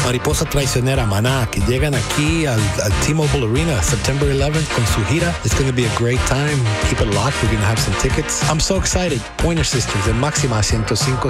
Mariposa Traicionera, Maná, que llegan aquí al T-Mobile Arena September 11th con su gira. It's going to be a great time. Keep it locked. We're going to have some tickets. I'm so excited. Pointer Sisters en Máxima 105.